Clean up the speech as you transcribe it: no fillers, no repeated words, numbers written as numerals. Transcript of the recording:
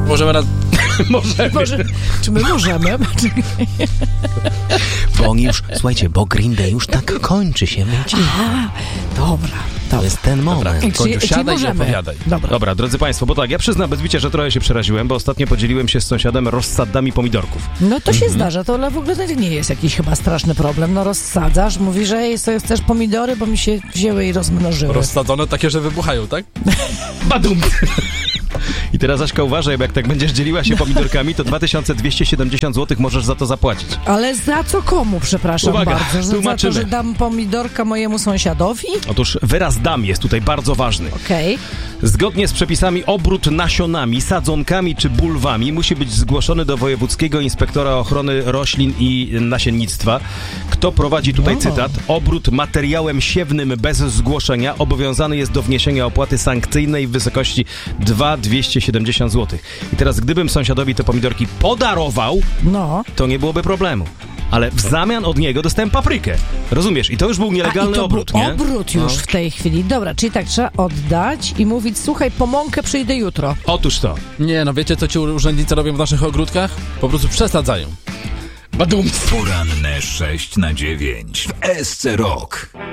Możemy raz... Czy my możemy? Bo oni już, słuchajcie, bo Green Day już tak kończy się. Dobra. To jest ten moment. Końcu, siadaj i opowiadaj. Dobra, drodzy Państwo, bo tak, ja przyznam bez bicia, że trochę się przeraziłem, bo ostatnio podzieliłem się z sąsiadem rozsadami pomidorków. No to się zdarza, to ale w ogóle to nie jest jakiś chyba straszny problem. No rozsadzasz, mówi, że ej, sobie chcesz pomidory, bo mi się wzięły i rozmnożyły. Rozsadzone takie, że wybuchają, tak? Badum! I teraz, Aśka, uważaj, bo jak tak będziesz dzieliła się pomidorkami, to 2270 zł możesz za to zapłacić. Ale za co komu, przepraszam Uwaga, bardzo? Za tłumaczymy. to, że dam pomidorka mojemu sąsiadowi? Otóż wyraz dam jest tutaj bardzo ważny. Okej. Zgodnie z przepisami obrót nasionami, sadzonkami czy bulwami musi być zgłoszony do Wojewódzkiego Inspektora Ochrony Roślin i Nasiennictwa. Kto prowadzi tutaj cytat? Obrót materiałem siewnym bez zgłoszenia obowiązany jest do wniesienia opłaty sankcyjnej w wysokości 270 zł. I teraz gdybym sąsiadowi te pomidorki podarował, No. to nie byłoby problemu. Ale w zamian od niego dostałem paprykę. Rozumiesz? I to już był nielegalny i to obrót, był nie? obrót już w tej chwili. Dobra, czyli tak trzeba oddać i mówić, słuchaj, po mąkę przyjdę jutro. Otóż to. Nie, no wiecie, co ci urzędnicy robią w naszych ogródkach? Po prostu przesadzają. Badum. Poranne 6 na 9 w SC Rock.